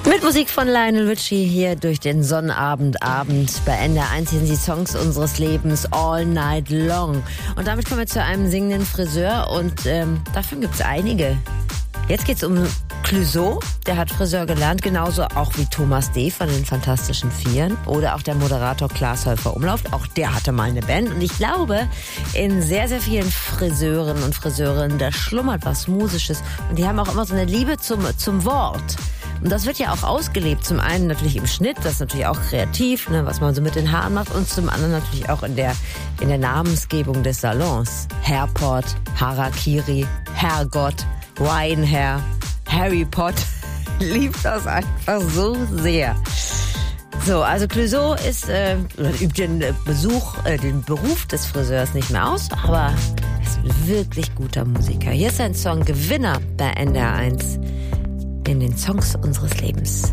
Mit Musik von Lionel Richie hier durch den Sonnabend. Bei NDR 1 sind die Songs unseres Lebens all night long. Und damit kommen wir zu einem singenden Friseur und davon gibt's einige. Jetzt geht's um Clouseau, der hat Friseur gelernt, genauso auch wie Thomas D. von den Fantastischen Vieren oder auch der Moderator Klaas Häufer Umlauf, auch der hatte mal eine Band und ich glaube, in sehr, sehr vielen Friseuren und Friseurinnen, da schlummert was Musisches und die haben auch immer so eine Liebe zum Wort. Und das wird ja auch ausgelebt, zum einen natürlich im Schnitt, das ist natürlich auch kreativ, ne, was man so mit den Haaren macht und zum anderen natürlich auch in der Namensgebung des Salons. Hairpot, Harakiri, Herrgott, Winehair, Harry Potter, liebt das einfach so sehr. So, also Clouseau übt den Beruf des Friseurs nicht mehr aus, aber ist ein wirklich guter Musiker. Hier ist ein Song Gewinner bei NDR 1 in den Songs unseres Lebens.